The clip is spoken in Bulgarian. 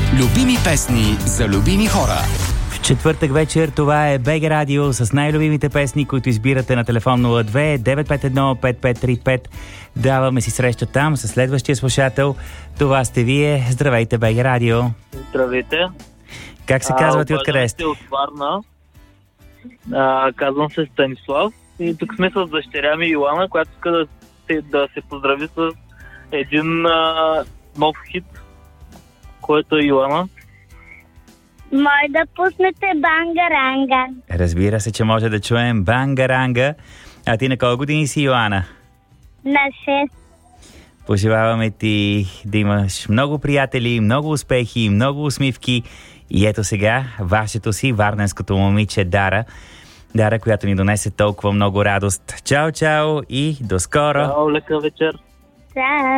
Любими песни за любими хора. В четвъртък вечер това е БГ Радио с най-любимите песни, които избирате на телефон 02-951-5535. Даваме си среща там с следващия слушател. Това сте вие. Здравейте, БГ Радио. Здравейте. Как се казвате и откъде сте? От Варна. Казвам се Станислав. И тук сме с дъщеря ми Йоана, която иска да се поздрави с един нов хит, който е Йоана. Може да пуснете Бангаранга. Разбира се, че може да чуем Бангаранга. А ти на колко години си, Йоана? На 6. Пожелаваме ти да имаш много приятели, много успехи, много усмивки. И ето сега вашето си варненското момиче Дара. Дара, която ни донесе толкова много радост. Чао, чао и до скоро! Чао, лека вечер! Чао!